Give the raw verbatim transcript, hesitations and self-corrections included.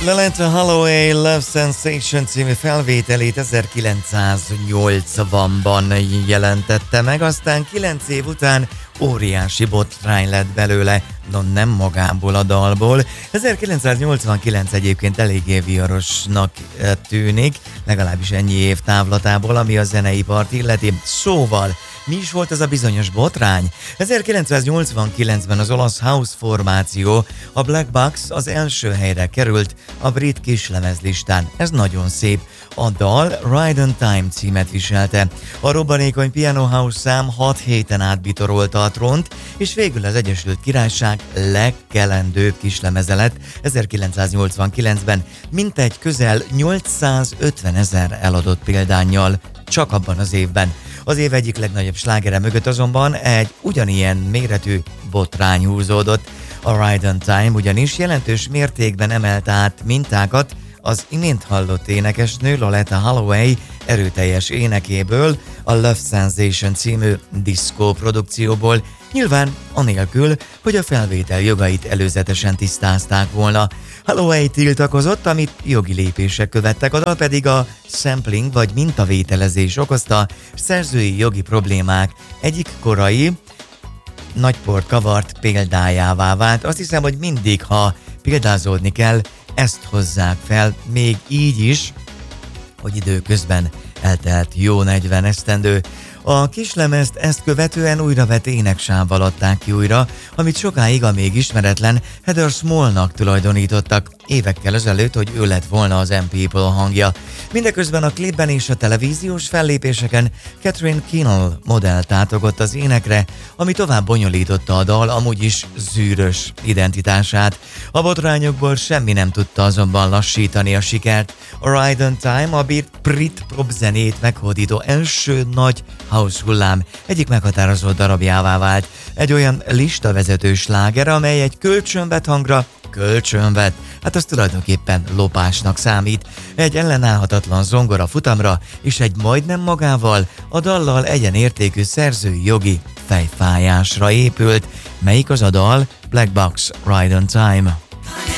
Laletta Holloway Love Sensation című felvételét ezerkilencszáznyolcvanban jelentette meg, aztán kilenc év után óriási botrány lett belőle, no nem magából a dalból. ezerkilencszáznyolcvankilenc egyébként eléggé viharosnak tűnik, legalábbis ennyi év távlatából, ami a zeneipart illeti. Szóval, mi is volt ez a bizonyos botrány? ezerkilencszáznyolcvankilencben az olasz house formáció, a Black Box az első helyre került a brit kislemezlistán. Ez nagyon szép. A dal Ride on Time címet viselte. A robbanékony piano house szám hat héten át bitorolta a trónt, és végül az Egyesült Királyság legkelendőbb kislemeze lett ezerkilencszáznyolcvankilencben, mintegy közel nyolcszázötven ezer eladott példánnyal csak abban az évben. Az év egyik legnagyobb slágere mögött azonban egy ugyanilyen méretű botrány húzódott. A Ride on Time ugyanis jelentős mértékben emelt át mintákat az imént hallott énekesnő Laletta Holloway erőteljes énekéből, a Love Sensation című diszkó produkcióból, nyilván anélkül, hogy a felvétel jogait előzetesen tisztázták volna. Holloway tiltakozott, amit jogi lépések követtek, a dal pedig a sampling vagy mintavételezés okozta szerzői jogi problémák egyik korai, nagyport kavart példájává vált. Azt hiszem, hogy mindig, ha példázódni kell, ezt hozzák fel, még így is, hogy időközben eltelt jó negyven esztendő. A kislemezt ezt követően újra vett éneksávval adták ki újra, amit sokáig a még ismeretlen Heather Smallnak tulajdonítottak, évekkel ezelőtt, hogy ő lett volna az M People hangja. Mindeközben a klipben és a televíziós fellépéseken Catherine Kinnell modellt átogott az énekre, ami tovább bonyolította a dal amúgy is zűrös identitását. A botrányokból semmi nem tudta azonban lassítani a sikert. A Ride on Time a brit pop zenét meghódító első nagy house hullám egyik meghatározott darabjává vált. Egy olyan listavezető sláger, amely egy kölcsönvet hangra kölcsönvet, hát az tulajdonképpen lopásnak számít. Egy ellenállhatatlan zongora futamra és egy majdnem magával a dallal egyenértékű szerzői jogi fejfájásra épült. Melyik az a dal? Black Box, Ride on Time.